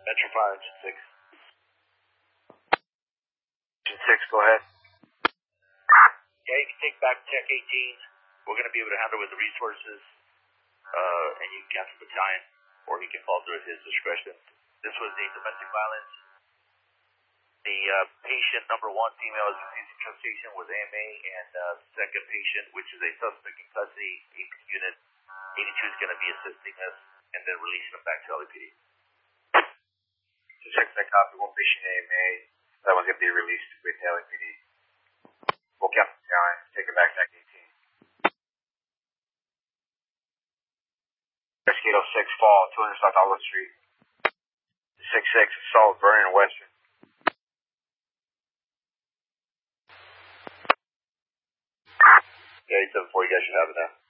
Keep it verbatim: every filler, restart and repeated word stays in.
Metro five, Engine six. Engine six, go ahead. Yeah, you can take back Tech eighteen. We're going to be able to handle with the resources, uh, and you can cancel the battalion, or he can fall through at his discretion. This was a domestic violence. The uh, patient number one, female, is using trust station with A M A, and uh, second patient, which is a suspect in custody, A P D unit eighty-two is going to be assisting us, and then releasing them back to L A P D. So check that copy, one patient A M A, that one's going to be released with L A P D. We'll cap the battalion, take it back to eighteen. Rescue oh six, fall, two hundred South Olive Street. six six, assault, Vernon, Western. Yeah, eight seven four, you guys should have it now.